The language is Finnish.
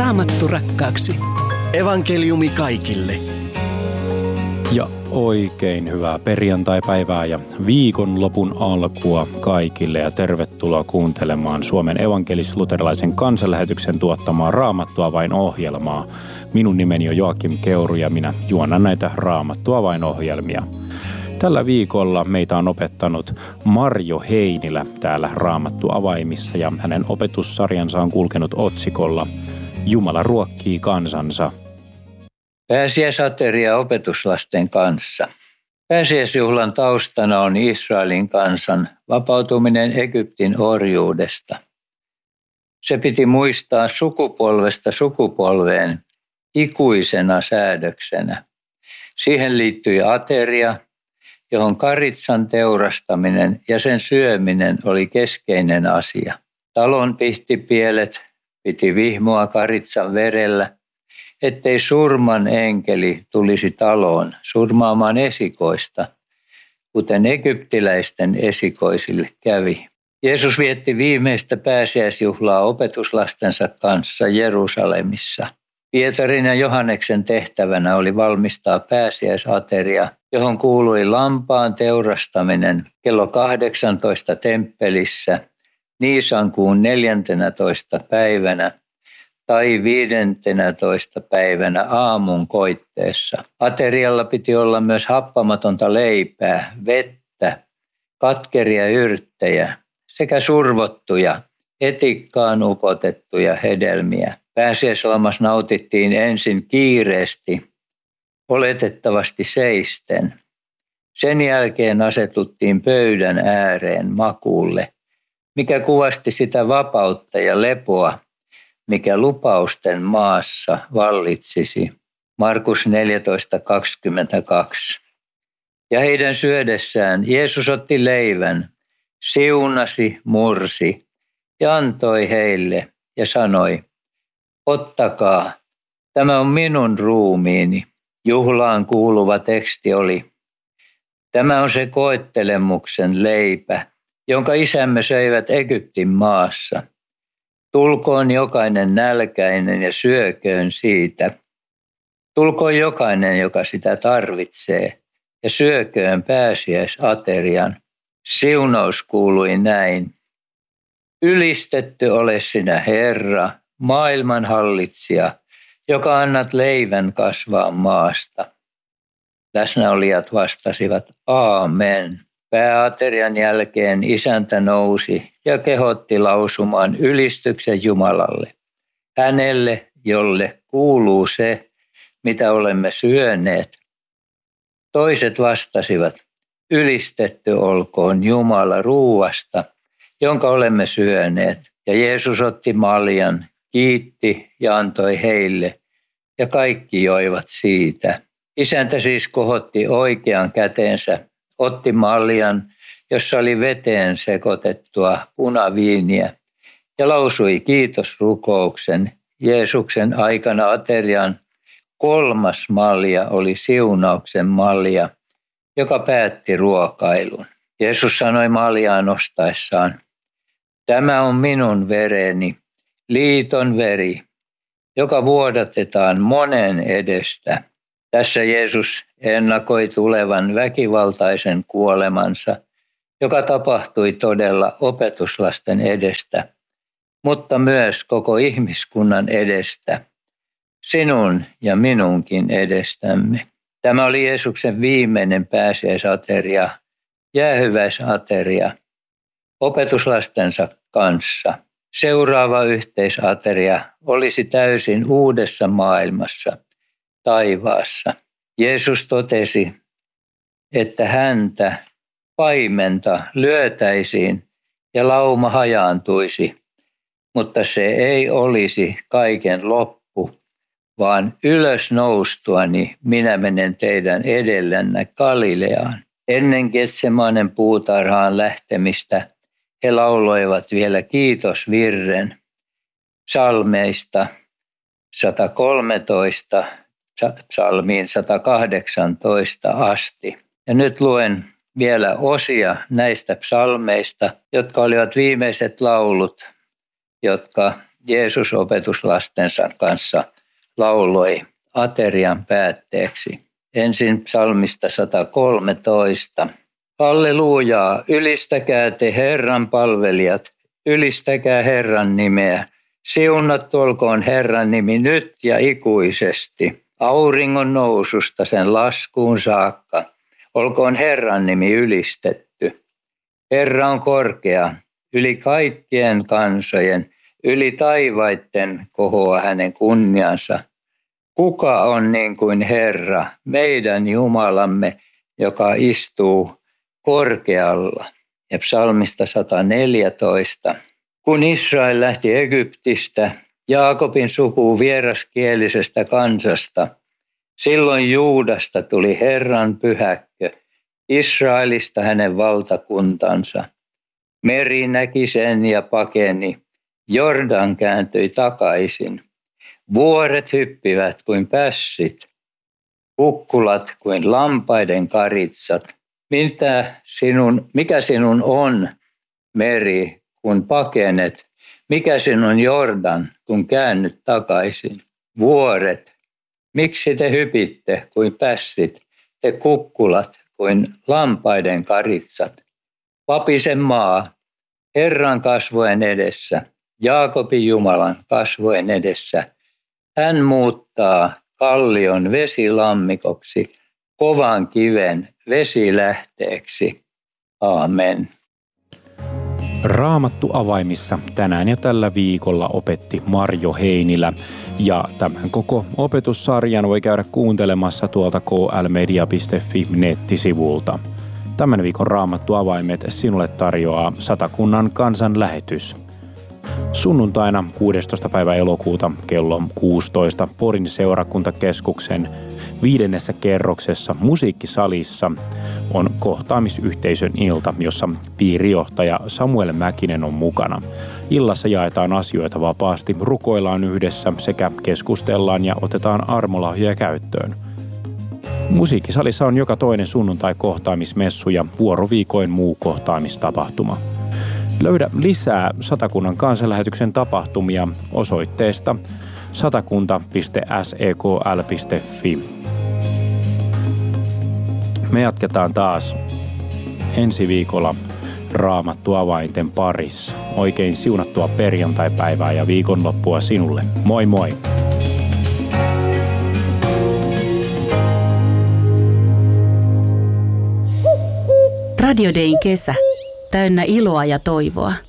Raamattu rakkaaksi. Evankeliumi kaikille. Ja oikein hyvää perjantaipäivää ja viikonlopun alkua kaikille ja tervetuloa kuuntelemaan Suomen evankelis-luterilaisen kansanlähetyksen tuottamaa Raamattua vain -ohjelmaa. Minun nimeni on Joakim Keuru ja minä juonan näitä Raamattua vain -ohjelmia. Tällä viikolla meitä on opettanut Marjo Heinilä täällä Raamattu avaimissa ja hänen opetussarjansa on kulkenut otsikolla Jumala ruokkii kansansa. Pääsiäisateria opetuslasten kanssa. Pääsiäisjuhlan taustana on Israelin kansan vapautuminen Egyptin orjuudesta. Se piti muistaa sukupolvesta sukupolveen ikuisena säädöksenä. Siihen liittyi ateria, johon karitsan teurastaminen ja sen syöminen oli keskeinen asia. Talon pihtipielet piti vihmoa karitsan verellä, ettei surman enkeli tulisi taloon surmaamaan esikoista, kuten egyptiläisten esikoisille kävi. Jeesus vietti viimeistä pääsiäisjuhlaa opetuslastensa kanssa Jerusalemissa. Pietarin ja Johanneksen tehtävänä oli valmistaa pääsiäisateria, johon kuului lampaan teurastaminen kello 18 temppelissä Niisankuun 14. päivänä tai 15. päivänä aamun koitteessa. Aterialla piti olla myös happamatonta leipää, vettä, katkeria yrttejä sekä survottuja, etikkaan upotettuja hedelmiä. Pääsiäislammas nautittiin ensin kiireesti, oletettavasti seisten. Sen jälkeen asetuttiin pöydän ääreen makuulle, mikä kuvasti sitä vapautta ja lepoa, mikä lupausten maassa vallitsisi. Markus 14:22. Ja heidän syödessään Jeesus otti leivän, siunasi, mursi ja antoi heille ja sanoi, ottakaa, tämä on minun ruumiini. Juhlaan kuuluva teksti oli, tämä on se koettelemuksen leipä, jonka isämme söivät Egyptin maassa. Tulkoon jokainen nälkäinen ja syököön siitä. Tulkoon jokainen, joka sitä tarvitsee, ja syököön pääsiäisaterian. Siunaus kuului näin. Ylistetty ole sinä Herra, maailman hallitsija, joka annat leivän kasvaa maasta. Läsnäolijat vastasivat, aamen. Pääaterian jälkeen isäntä nousi ja kehotti lausumaan ylistyksen Jumalalle. Hänelle, jolle kuuluu se, mitä olemme syöneet. Toiset vastasivat, ylistetty olkoon Jumala ruuasta, jonka olemme syöneet. Ja Jeesus otti maljan, kiitti ja antoi heille, ja kaikki joivat siitä. Isäntä siis kohotti oikean käteensä, otti maljan, jossa oli veteen sekoitettua punaviiniä, ja lausui kiitosrukouksen. Jeesuksen aikana aterian 3. malja oli siunauksen malja, joka päätti ruokailun. Jeesus sanoi maljaa nostaessaan, tämä on minun vereni, liiton veri, joka vuodatetaan monen edestä. Tässä Jeesus ennakoi tulevan väkivaltaisen kuolemansa, joka tapahtui todella opetuslasten edestä, mutta myös koko ihmiskunnan edestä, sinun ja minunkin edestämme. Tämä oli Jeesuksen viimeinen pääsiäisateria, jäähyväisateria, opetuslastensa kanssa. Seuraava yhteisateria olisi täysin uudessa maailmassa, taivaassa. Jeesus totesi, että häntä, paimenta, lyötäisiin ja lauma hajaantuisi, mutta se ei olisi kaiken loppu, vaan ylös noustuani minä menen teidän edellänne Galileaan. Ennen Getsemanen puutarhaan lähtemistä he lauloivat vielä kiitosvirren psalmeista 113 psalmiin 118 asti. Ja nyt luen vielä osia näistä psalmeista, jotka olivat viimeiset laulut, jotka Jeesus opetuslastensa kanssa lauloi aterian päätteeksi. Ensin psalmista 113. Hallelujaa, ylistäkää te Herran palvelijat, ylistäkää Herran nimeä. Siunattu olkoon Herran nimi nyt ja ikuisesti, auringon noususta sen laskuun saakka. Olkoon Herran nimi ylistetty. Herra on korkea, yli kaikkien kansojen, yli taivaitten kohoaa hänen kunniansa. Kuka on niin kuin Herra, meidän Jumalamme, joka istuu korkealla? Ja psalmista 114. Kun Israel lähti Egyptistä, Jaakobin suku vieraskielisestä kansasta, silloin Juudasta tuli Herran pyhäkkö, Israelista hänen valtakuntansa. Meri näki sen ja pakeni, Jordan kääntyi takaisin. Vuoret hyppivät kuin pässit, kukkulat kuin lampaiden karitsat. Mikä sinun on, meri, kun pakenet? Mikä sinun Jordan, kun käännyt takaisin? Vuoret, miksi te hypitte kuin pässit, te kukkulat kuin lampaiden karitsat? Vapisen maa, Herran kasvojen edessä, Jaakobin Jumalan kasvojen edessä. Hän muuttaa kallion vesilammikoksi, kovan kiven vesilähteeksi. Aamen. Raamattu avaimissa tänään ja tällä viikolla opetti Marjo Heinilä. Ja tämän koko opetussarjan voi käydä kuuntelemassa tuolta klmedia.fi nettisivulta. Tämän viikon Raamattu avaimet sinulle tarjoaa Satakunnan kansanlähetys. Sunnuntaina 16. päivä elokuuta kello 16 Porin seurakuntakeskuksen 5. kerroksessa musiikkisalissa on kohtaamisyhteisön ilta, jossa piirijohtaja Samuel Mäkinen on mukana. Illassa jaetaan asioita vapaasti, rukoillaan yhdessä sekä keskustellaan ja otetaan armolahjoja käyttöön. Musiikkisalissa on joka toinen sunnuntai kohtaamismessu ja vuoroviikoin muu kohtaamistapahtuma. Löydä lisää Satakunnan kansanlähetyksen tapahtumia osoitteesta satakunta.sekl.fi. Me jatketaan taas ensi viikolla Raamattu avainten parissa. Oikein siunattua perjantaipäivää ja viikonloppua sinulle. Moi moi! Radio Dayn kesä. Täynnä iloa ja toivoa.